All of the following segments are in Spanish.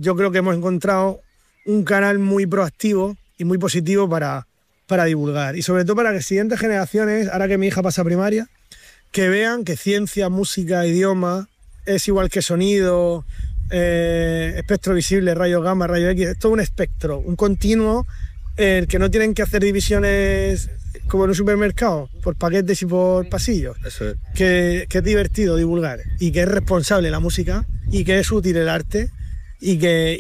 yo creo que hemos encontrado un canal muy proactivo y muy positivo para divulgar. Y sobre todo para que siguientes generaciones, ahora que mi hija pasa a primaria, que vean que ciencia, música, idioma es igual que sonido, espectro visible, rayos gamma, rayos X. Es todo un espectro, un continuo, el que no tienen que hacer divisiones como en un supermercado, por paquetes y por pasillos. Eso es. Que es divertido divulgar y que es responsable la música y que es útil el arte y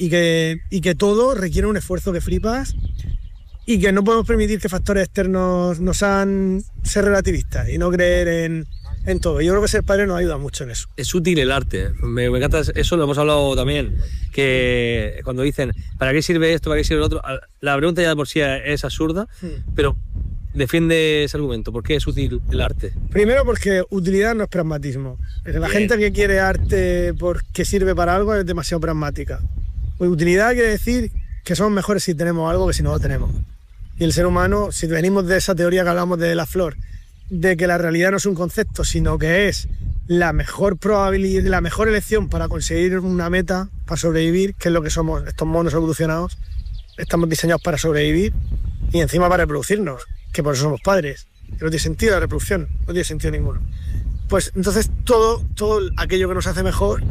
que todo requiere un esfuerzo que flipas y que no podemos permitir que factores externos nos hagan ser relativistas y no creer en todo. Yo creo que ser padre nos ayuda mucho en eso. Es útil el arte. Me encanta eso, lo hemos hablado también, que cuando dicen ¿para qué sirve esto, para qué sirve lo otro? La pregunta ya de por sí es absurda, pero defiende ese argumento. ¿Por qué es útil el arte? Primero porque utilidad no es pragmatismo. La gente que quiere arte porque sirve para algo es demasiado pragmática. Pues utilidad quiere decir que somos mejores si tenemos algo que si no lo tenemos. Y el ser humano, si venimos de esa teoría que hablamos de la flor, de que la realidad no es un concepto, sino que es la mejor probabilidad, la mejor elección para conseguir una meta, para sobrevivir, que es lo que somos estos monos evolucionados, estamos diseñados para sobrevivir y encima para reproducirnos, que por eso somos padres, que no tiene sentido la reproducción, no tiene sentido ninguno. Pues entonces todo aquello que nos hace mejor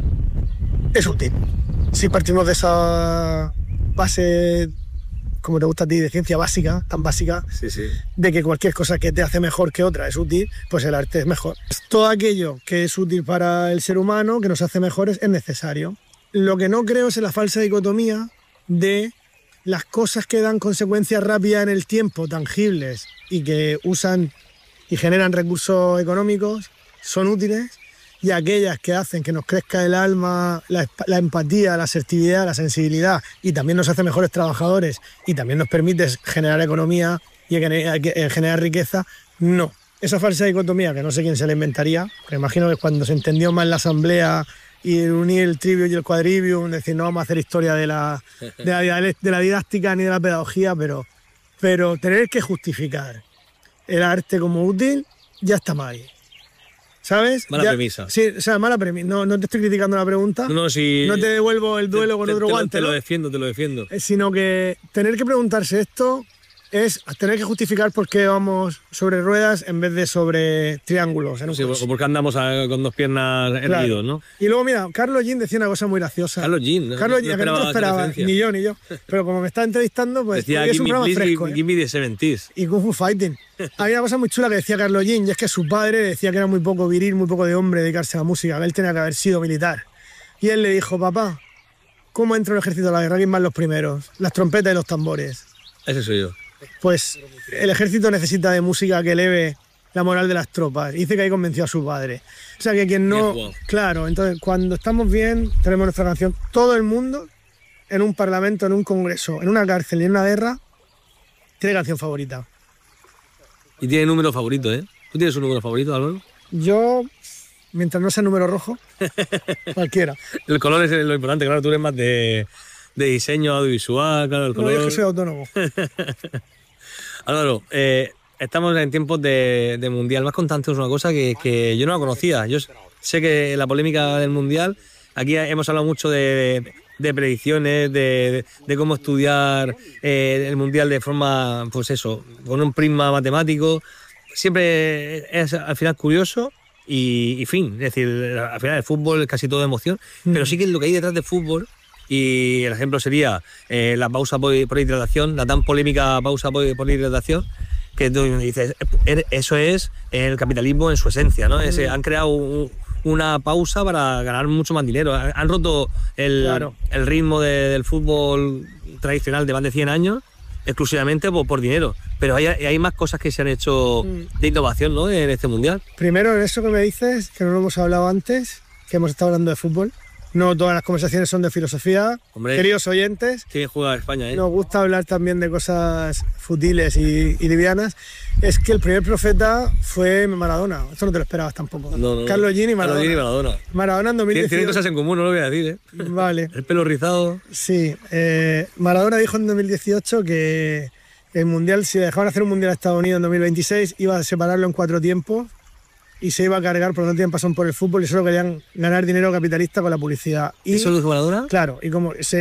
es útil. Si partimos de esa base, como te gusta a ti, de ciencia básica, tan básica, Sí. de que cualquier cosa que te hace mejor que otra es útil, pues el arte es mejor. Todo aquello que es útil para el ser humano, que nos hace mejores, es necesario. Lo que no creo es en la falsa dicotomía de las cosas que dan consecuencias rápidas en el tiempo, tangibles, y que usan y generan recursos económicos, son útiles, y aquellas que hacen que nos crezca el alma, la empatía, la asertividad, la sensibilidad, y también nos hace mejores trabajadores, y también nos permite generar economía y generar riqueza, no. Esa falsa dicotomía, que no sé quién se la inventaría, pero imagino que cuando se entendió más la asamblea y unir el trivium y el quadrivium, decir, no vamos a hacer historia de la didáctica ni de la pedagogía, pero tener que justificar el arte como útil ya está mal. ¿Sabes? Mala premisa. Sí, o sea, mala premisa. No te estoy criticando la pregunta. No, si no te devuelvo el duelo con otro guante. Te lo defiendo. Sino que tener que preguntarse esto es tener que justificar por qué vamos sobre ruedas en vez de sobre triángulos. Sí, o porque andamos con dos piernas erguidos, ¿no? Y luego, mira, Carlos Jean decía una cosa muy graciosa. Carlos Jean, no esperaba, ni yo. Pero como me está entrevistando, pues decía, es un programa fresco. Give me the 70s. Y Kung Fu Fighting. Había una cosa muy chula que decía Carlos Jean, y es que su padre decía que era muy poco viril, muy poco de hombre dedicarse a la música, que él tenía que haber sido militar. Y él le dijo, papá, ¿cómo entra el ejército a la guerra? ¿Quién van los primeros? Las trompetas y los tambores. Ese soy yo. Pues el ejército necesita de música que eleve la moral de las tropas. Dice que ahí convenció a su padre. O sea que quien no... Claro, entonces cuando estamos bien tenemos nuestra canción. Todo el mundo en un parlamento, en un congreso, en una cárcel y en una guerra tiene canción favorita. Y tiene número favorito, ¿eh? ¿Tú tienes un número favorito, Álvaro? Yo, mientras no sea número rojo, cualquiera. El color es lo importante, claro, tú eres más de diseño audiovisual, claro, el color... No, yo es que soy autónomo. Álvaro, estamos en tiempos de Mundial. Me has contado antes una cosa que yo no la conocía. Yo sé que la polémica del Mundial, aquí hemos hablado mucho de predicciones, de cómo estudiar el Mundial de forma, pues eso, con un prisma matemático. Siempre es al final curioso y fin. Es decir, al final el fútbol es casi todo emoción, pero sí que lo que hay detrás del fútbol. Y el ejemplo sería la pausa por hidratación, la tan polémica pausa por hidratación, que tú dices, eso es el capitalismo en su esencia, ¿no? Han creado una pausa para ganar mucho más dinero. Han roto el ritmo del fútbol tradicional de más de 100 años exclusivamente por dinero. Pero hay más cosas que se han hecho de innovación, ¿no? En este Mundial. Primero, en eso que me dices, que no lo hemos hablado antes, que hemos estado hablando de fútbol. No todas las conversaciones son de filosofía. Hombre, queridos oyentes, qué bien juega España, ¿eh? Nos gusta hablar también de cosas futiles y livianas. Es que el primer profeta fue Maradona. Esto no te lo esperabas tampoco. No. Carlos Jean y Maradona. Carlos Jean y Maradona. Maradona en 2018. Tienen cosas en común, no lo voy a decir, ¿eh? Vale. El pelo rizado. Sí. Maradona dijo en 2018 que el Mundial, si dejaban hacer un Mundial a Estados Unidos en 2026, iba a separarlo en 4 tiempos y se iba a cargar, porque no tenían pasión por el fútbol y solo querían ganar dinero capitalista con la publicidad. ¿Eso lo dijo Maradona? Claro, y como